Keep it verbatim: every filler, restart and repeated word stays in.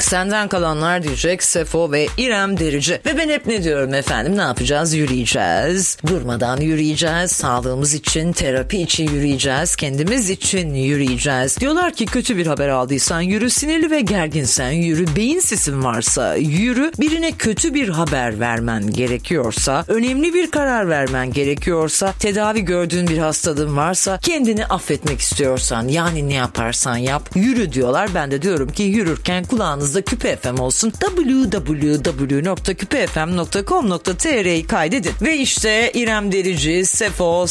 Senden kalanlar diyecek Sefo ve İrem Derici. Ve ben hep ne diyorum efendim, ne yapacağız? Yürüyeceğiz. Durmadan yürüyeceğiz. Sağlığımız için, terapi için yürüyeceğiz. Kendimiz için yürüyeceğiz. Diyorlar ki kötü bir haber aldıysan yürü, sinirli ve gerginsen yürü, beyin sisin varsa yürü, birine kötü bir haber vermen gerekiyorsa, önemli bir karar vermen gerekiyorsa, tedavi gördüğün bir hastalığın varsa, kendini affetmek istiyorsan, yani ne yaparsan yap, yürü diyorlar. Ben de diyorum ki yürürken kulağınızda Küpe F M olsun. double-u double-u double-u nokta küpe f m nokta com nokta t r'yi kaydedin. Ve işte İrem Derici, Sefo,